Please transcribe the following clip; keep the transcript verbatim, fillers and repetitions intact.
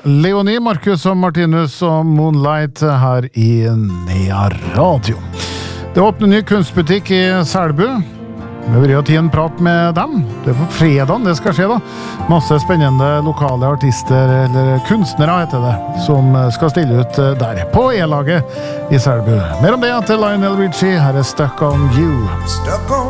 Leonie, Marcus og Martinus og Moonlight her i Nea Radio. Det åpner ny kunstbutikk i Selbu. Vi vil jo til en prat med dem. Det er på fredagen det skal skje da. Masse spennende lokale artister, eller kunstnere heter det, som skal stille ut der på E-laget i Selbu. Mer om det etter Lionel Richie. Her er Stuck on You. Stuck on